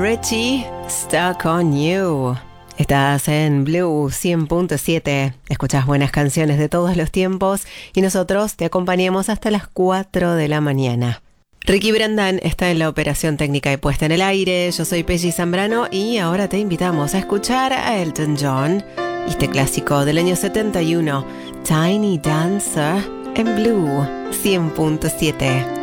Richie, Stuck on You. Estás en Blue 100.7. Escuchás buenas canciones de todos los tiempos y nosotros te acompañamos hasta las 4 de la mañana. Ricky Brandan está en la operación técnica y puesta en el aire. Yo soy Peggy Zambrano y ahora te invitamos a escuchar a Elton John y este clásico del año 71, Tiny Dancer, en Blue 100.7.